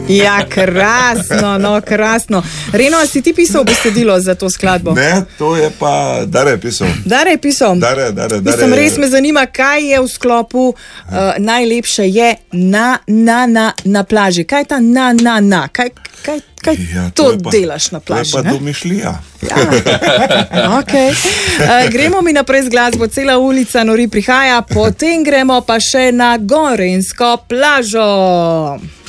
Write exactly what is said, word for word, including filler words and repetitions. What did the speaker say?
Ja, krasno, no, krasno. Reno, a si ti pisal besedilo za to skladbo? Ne, to je pa Dare pisal. Dare pisal? Dare, Dare, Dare. Mislim, res me zanima, kaj je v sklopu uh, najlepše je na, na, na, na plaži. Kaj je ta na, na, na? Kaj, kaj, kaj Ja, to, je pa, delaš na plaži? To je pa ne? domišljija. Ja. Okay. Uh, gremo mi naprej z glasbo, cela ulica nori prihaja, potem gremo pa še na Gorenjsko plažo.